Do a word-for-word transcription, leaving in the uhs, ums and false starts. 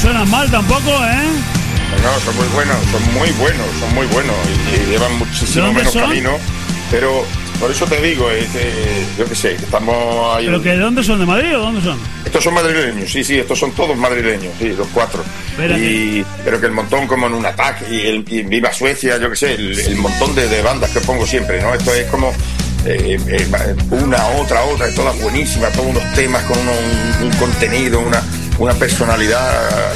suenan mal tampoco, ¿eh? No, son muy buenos, son muy buenos, son muy buenos y, y llevan muchísimo menos son? camino, pero por eso te digo, es que, yo qué sé, que estamos ahí. ¿Pero que de dónde son? ¿De Madrid o dónde son? Estos son madrileños, sí, sí, estos son todos madrileños, sí, los cuatro. Y, pero que el montón como en un ataque y, el, y Viva Suecia, yo qué sé, el, el montón de, de bandas que pongo siempre, ¿no? Esto es como eh, eh, una, otra, otra, todas buenísimas, todos unos temas con uno, un, un contenido, una, una personalidad